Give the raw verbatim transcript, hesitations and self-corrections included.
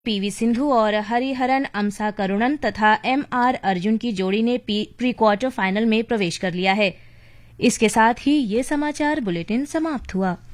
PV Sindhu और हरिहरन अमसा करुणन तथा M R Arjun की जोड़ी ने प्री क्वार्टर फाइनल में प्रवेश कर लिया है। इसके साथ ही ये समाचार बुलेटिन समाप्त हुआ।